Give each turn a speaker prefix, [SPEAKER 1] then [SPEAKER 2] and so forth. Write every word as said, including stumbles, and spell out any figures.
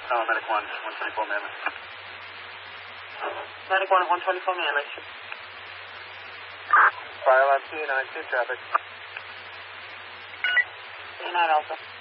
[SPEAKER 1] Oh, Medic one, one twenty-four Manly.
[SPEAKER 2] Medic one, one twenty-four Manly.
[SPEAKER 1] Fire left T nine, two traffic.
[SPEAKER 2] T nine Alpha.